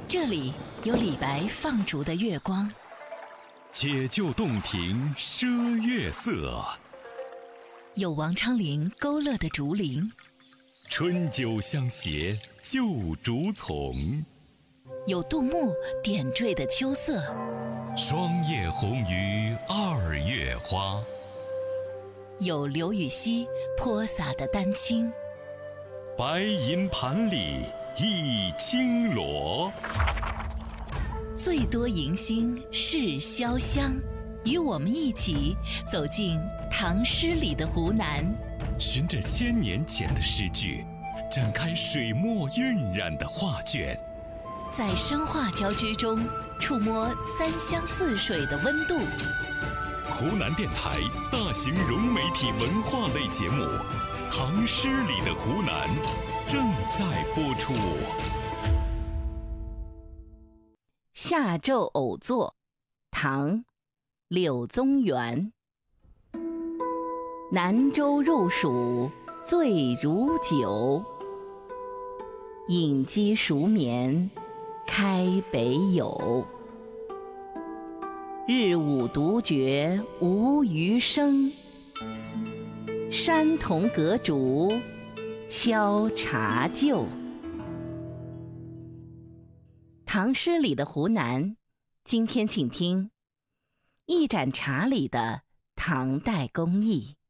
这里有李白放逐的月光， 解救洞庭赊月色， 有王昌龄勾勒的竹林， 春酒相携旧竹丛， 有杜牧点缀的秋色， 霜叶红于二月花， 有刘禹锡泼洒的丹青， 白银盘里一青螺。 最多迎新是潇湘，与我们一起走进唐诗里的湖南， 循着千年前的诗句，展开水墨晕染的画卷， 在声画交织中触摸三湘四水的温度。 湖南电台大型融媒体文化类节目《唐诗里的湖南》正在播出。 夏昼偶作，唐·柳宗元。南州入蜀醉如酒，饮鸡熟眠开北有。日午独觉无余声，山童阁主敲茶臼。唐诗里的湖南，今天请听一盏茶里的唐代工艺。